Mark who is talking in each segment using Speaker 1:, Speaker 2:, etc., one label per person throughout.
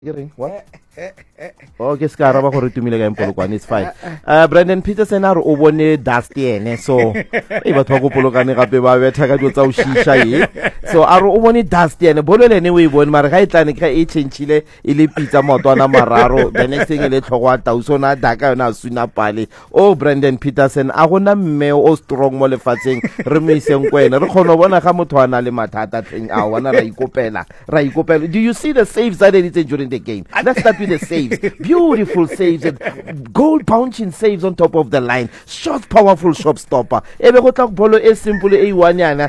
Speaker 1: What? Okay, Scaraba gore tumile ka impolokwane, it's fine. Brandon Peterson are o bone Dusty ene so e batho go polokane gape ba betha ka tsa o shisha ye. So are o bone Dusty ene bolele ne we bone mara ga itlane ka e chenchile e le pizza motwana mararo the next thing ile tlhogwa tausona daka yona suna pale. Oh Brandon Peterson a gona mme o strong mo lefatsheng re mo iseng kwena re khono bona ga motho ana le mathata thing a wana ra ikopela. Do you see the saves that they did during the game? Let's start with the saves. Beautiful saves and goal bouncing saves on top of the line. Short, powerful shot stopper. Ebe go tla bolo e simple e iwanyana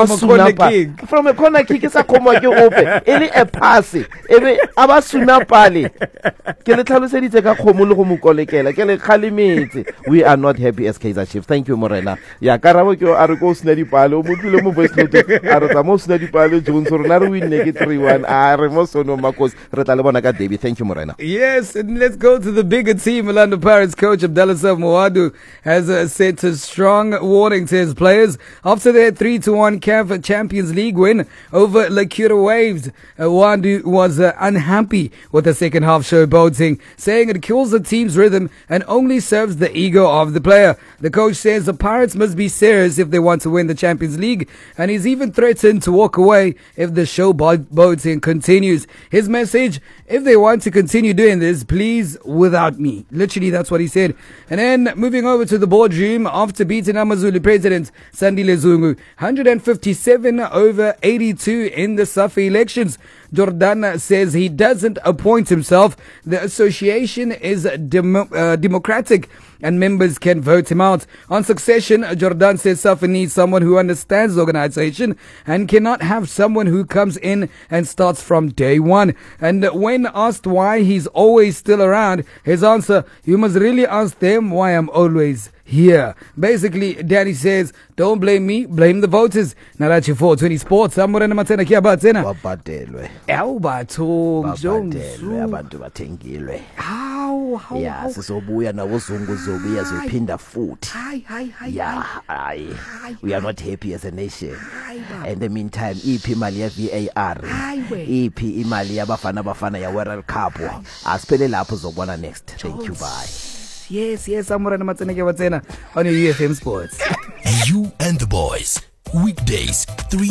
Speaker 1: from a corner kick sa komwa ke ope. Ele a pass. Ebe aba suna pale. Ke le tlhaloseditse ka khomo le go mokolekela. Ke le khalimetse. We are not happy as Kaizer Chiefs. Thank you Morena. Ya karabo ke a re go sna dipale o motlile mo voice note. A re tsa mo sna dipale Jones re na re win ne ke 3-1. A re mo sono makos re tla le bona ka David. Thank you Morena.
Speaker 2: Yes, and let's go to the bigger team. Orlando Pirates coach Abdallah Moadu has sent a strong warning to his players after their 3-1 CAF Champions League win over Lakura Waves. Moadu was unhappy with the second half showboating, saying it kills the team's rhythm and only serves the ego of the player. The coach says the Pirates must be serious if they want to win the Champions League, and he's even threatened to walk away if the showboating continues. His message: if they want to continue doing this, please, without me. Literally, that's what he said. And then moving over to the boardroom, after beating Amazulu president Sandile Zungu 157 over 82 in the SAFA elections, Jordan says he doesn't appoint himself. The association is democratic and members can vote him out. On succession, Jordan says SAFA needs someone who understands the organization and cannot have someone who comes in and starts from day one. And when asked why he's always still around, his answer: you must really ask them why I'm always here. Basically, Danny says, don't blame me, blame the voters. Narachi 420 Sports. Amorena Matena kia batsena.
Speaker 1: Wabatelwe. Abantu bathengilwe.
Speaker 2: How?
Speaker 1: Yeah, sizobuya nawo zungu zobuya zophinda futhi. We are not happy as a nation. In the meantime, iphi imali ya VAR. Iphi imali yabafana ya World Cup. Asipele lapho zobona next. Thank you, bye.
Speaker 2: Yes, Amorena Matena kia batsena on your UFM Sports.
Speaker 3: You and the boys. Weekdays, 3